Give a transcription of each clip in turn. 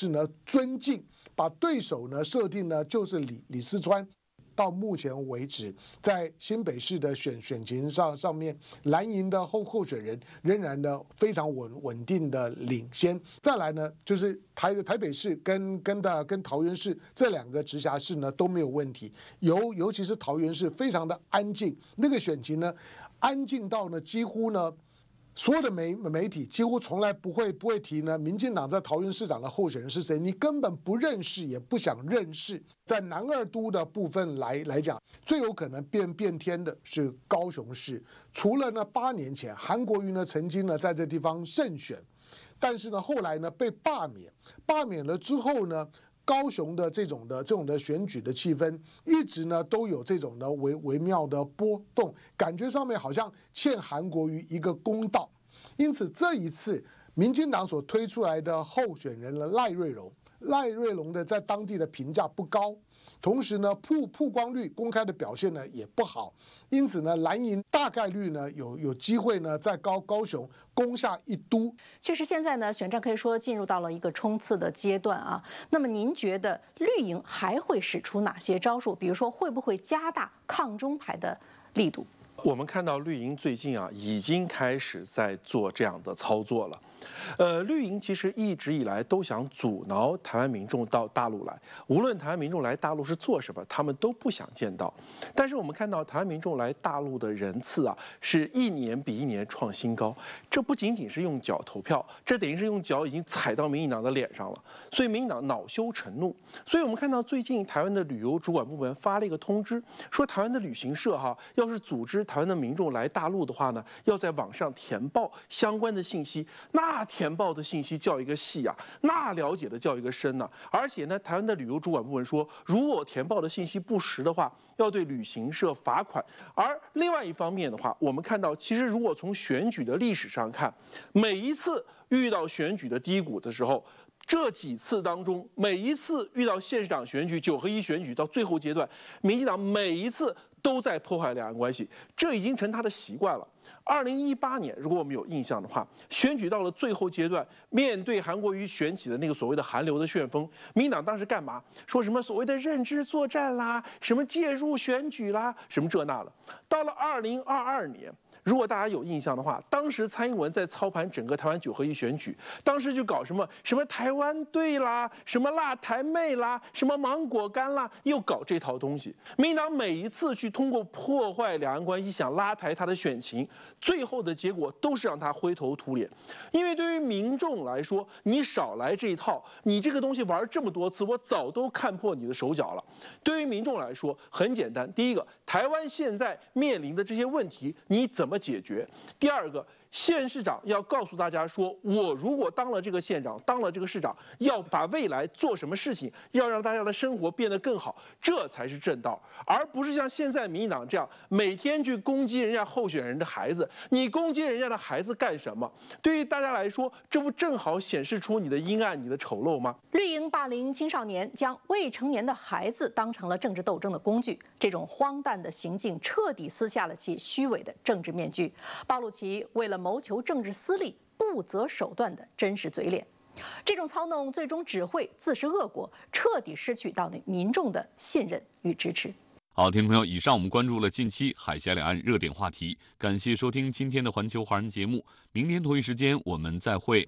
是呢尊敬，把对手呢设定呢就是李四川。到目前为止，在新北市的选情上面，蓝营的候选人仍然呢非常稳定的领先。再来呢，就是台北市跟桃园市这2个直辖市呢都没有问题，尤其是桃园市非常的安静，那个选情呢安静到呢几乎呢。所有的媒体几乎从来不会提呢，民进党在桃园市长的候选人是谁，你根本不认识，也不想认识。在南二都的部分来讲，最有可能变天的是高雄市。除了呢8年前韩国瑜呢曾经呢在这地方胜选，但是呢后来呢被罢免了之后呢。高雄的这种的选举的气氛，一直呢都有这种的微妙的波动，感觉上面好像欠韩国瑜一个公道。因此这一次，民进党所推出来的候选人呢赖瑞龙的在当地的评价不高，同时呢曝光率公开的表现呢也不好，因此呢蓝营大概率呢有机会呢在高雄攻下1都。 确实，现在呢选战可以说进入到了一个冲刺的阶段啊。那么您觉得绿营还会使出哪些招数？比如说会不会加大抗中牌的力度？ 我们看到绿营最近已经开始在做这样的操作了。绿营其实一直以来都想阻挠台湾民众到大陆来，无论台湾民众来大陆是做什么，他们都不想见到。但是我们看到台湾民众来大陆的人次是1年比1年创新高。这不仅仅是用脚投票，这等于是用脚已经踩到民进党的脸上了。所以民进党恼羞成怒。所以我们看到最近台湾的旅游主管部门发了一个通知，说台湾的旅行社要是组织台湾的民众来大陆的话呢，要在网上填报相关的信息。那填报的信息叫一个细那了解的叫一个深而且呢，台湾的旅游主管部门说，如果填报的信息不实的话，要对旅行社罚款。而另外一方面的话，我们看到，其实如果从选举的历史上看，每一次遇到选举的低谷的时候，这几次当中，每一次遇到县市长选举、9合1选举到最后阶段，民进党每一次都在破坏两岸关系，这已经成他的习惯了。2018年，如果我们有印象的话，选举到了最后阶段，面对韩国瑜选起的那个所谓的韩流的旋风，民进党当时干嘛？说什么所谓的认知作战啦，什么介入选举啦，什么这那的。到了2022年。如果大家有印象的话，当时蔡英文在操盘整个台湾9合1选举，当时就搞什么台湾队啦，什么辣台妹啦，什么芒果干啦，又搞这套东西。民进党每一次去通过破坏两岸关系，想拉抬他的选情，最后的结果都是让他灰头土脸。因为对于民众来说，你少来这一套，你这个东西玩这么多次，我早都看破你的手脚了。对于民众来说，很简单，第一个，台湾现在面临的这些问题，你怎么解决？第二个，县市长要告诉大家说，我如果当了这个县长，当了这个市长，要把未来做什么事情，要让大家的生活变得更好，这才是正道，而不是像现在民进党这样每天去攻击人家候选人的孩子。你攻击人家的孩子干什么？对于大家来说，这不正好显示出你的阴暗、你的丑陋吗？ 绿营霸凌青少年，将未成年的孩子当成了政治斗争的工具，这种荒诞的行径彻底撕下了其虚伪的政治面具，暴露其为了谋求政治私利不择手段的真实嘴脸。这种操弄最终只会自食恶果，彻底失去到民众的信任与支持。 好，听众朋友，以上我们关注了近期海峡两岸热点话题，感谢收听今天的环球华人节目，明天同一时间我们再会。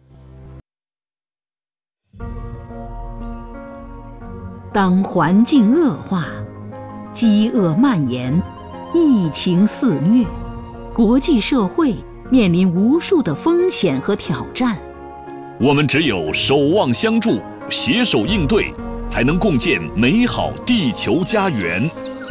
当环境恶化，饥饿蔓延，疫情肆虐，国际社会面临无数的风险和挑战。 我们只有守望相助，携手应对，才能共建美好地球家园。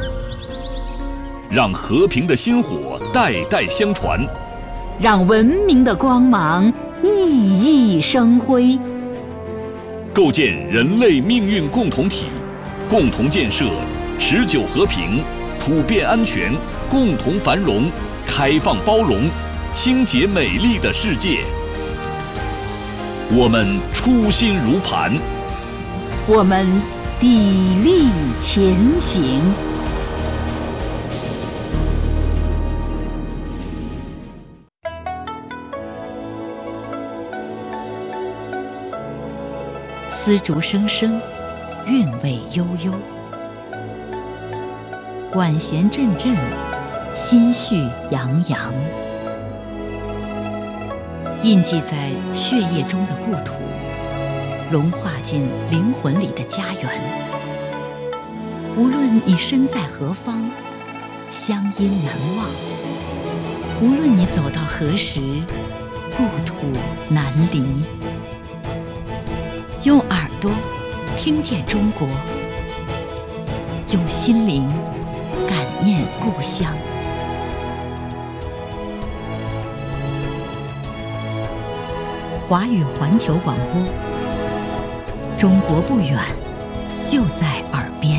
让和平的薪火代代相传， 让文明的光芒熠熠生辉。 构建人类命运共同体，共同建设持久和平、普遍安全、共同繁荣、开放包容、清洁美丽的世界。我们初心如磐， 我们砥砺前行。 丝竹声声，韵味悠悠。管弦阵阵，心绪洋洋。印记在血液中的故土，融化进灵魂里的家园。无论你身在何方，乡音难忘；无论你走到何时，故土难离。用耳朵听见中国，用心灵感念故乡。华语环球广播，中国不远，就在耳边。